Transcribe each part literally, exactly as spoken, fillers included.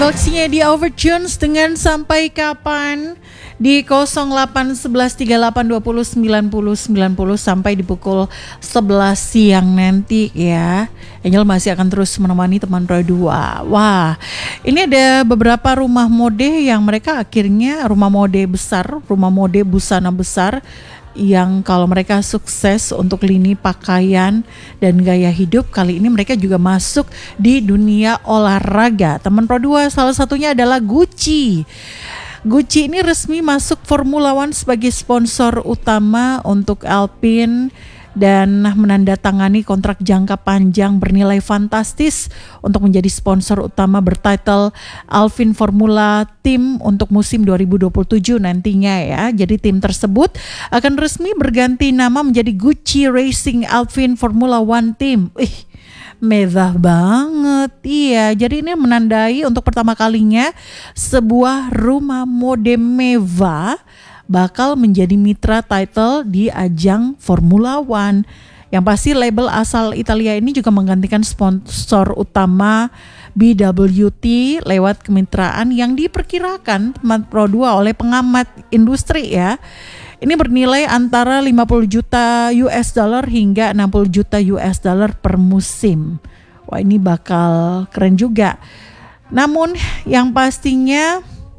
Koleksinya di Overtunes dengan Sampai Kapan di nol delapan sebelas tiga delapan dua nol sembilan nol sembilan nol sampai di pukul sebelas siang nanti ya. Angel masih akan terus menemani teman Pro dua. Wah, ini ada beberapa rumah mode yang mereka akhirnya rumah mode besar, rumah mode busana besar yang kalau mereka sukses untuk lini pakaian dan gaya hidup, kali ini mereka juga masuk di dunia olahraga. Teman Pro dua salah satunya adalah Gucci. Gucci ini resmi masuk Formula One sebagai sponsor utama untuk Alpine dan menandatangani kontrak jangka panjang bernilai fantastis untuk menjadi sponsor utama bertitle Alpine Formula Team untuk musim dua ribu dua puluh tujuh nantinya ya. Jadi tim tersebut akan resmi berganti nama menjadi Gucci Racing Alpine Formula One Team. Ih, mewah banget. Iya, jadi ini menandai untuk pertama kalinya sebuah rumah mode mewah bakal menjadi mitra title di ajang Formula One. Yang pasti label asal Italia ini juga menggantikan sponsor utama B W T lewat kemitraan yang diperkirakan teman Pro dua oleh pengamat industri ya. Ini bernilai antara lima puluh juta U S dollar hingga enam puluh juta U S dollar per musim. Wah, ini bakal keren juga. Namun yang pastinya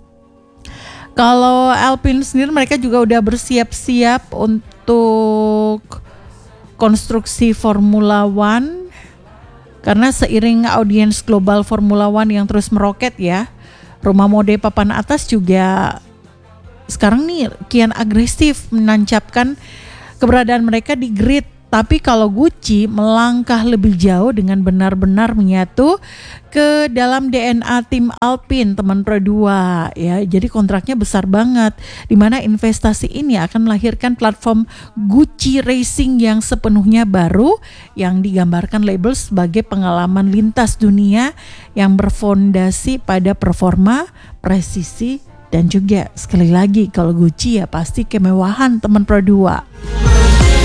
kalau Alpine sendiri mereka juga udah bersiap-siap untuk konstruksi Formula One karena seiring audiens global Formula One yang terus meroket ya, rumah mode papan atas juga sekarang nih kian agresif menancapkan keberadaan mereka di grid. Tapi kalau Gucci melangkah lebih jauh dengan benar-benar menyatu ke dalam D N A tim Alpine teman Pro dua ya. Jadi kontraknya besar banget, di mana investasi ini akan melahirkan platform Gucci Racing yang sepenuhnya baru yang digambarkan label sebagai pengalaman lintas dunia yang berfondasi pada performa, presisi dan juga sekali lagi kalau Gucci ya pasti kemewahan teman Pro dua.